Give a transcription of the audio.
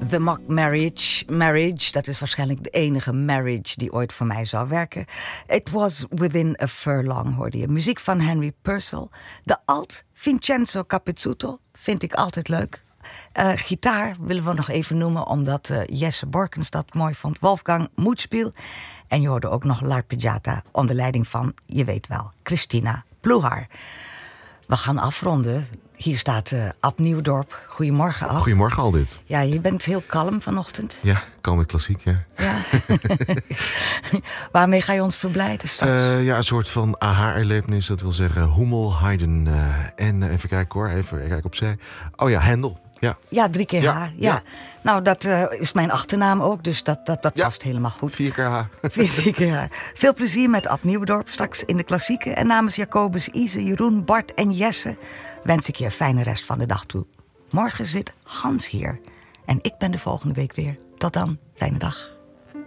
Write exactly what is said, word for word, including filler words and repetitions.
The Mock Marriage. Marriage, dat is waarschijnlijk de enige marriage die ooit voor mij zou werken. It was within a furlong, hoorde je. Muziek van Henry Purcell. De alt, Vincenzo Capezzuto, vind ik altijd leuk. Uh, gitaar willen we nog even noemen, omdat uh, Jesse Borkens dat mooi vond. Wolfgang Muthspiel. En je hoorde ook nog L'Arpeggiata onder leiding van, je weet wel, Christina Pluhar. We gaan afronden. Hier staat uh, Ab Nieuwdorp. Goedemorgen, Ab. Goedemorgen, Aldit. Ja, je bent heel kalm vanochtend. Ja, kalm en klassiek, ja. ja. Waarmee ga je ons verblijden straks? Uh, ja, een soort van aha-erlevenis. Dat wil zeggen Hummel, Haydn uh, en uh, even kijken hoor, even kijken opzij. Oh ja, Handel. Ja, ja drie keer ja, H. Ja. Ja. Nou, dat uh, is mijn achternaam ook, dus dat, dat, dat ja. past helemaal goed. Vier keer H. Vier, vier keer H. Veel plezier met Ab Nieuwdorp straks in de klassieken. En namens Jacobus, Ise, Jeroen, Bart en Jesse wens ik je een fijne rest van de dag toe. Morgen zit Hans hier. En ik ben de volgende week weer. Tot dan, fijne dag.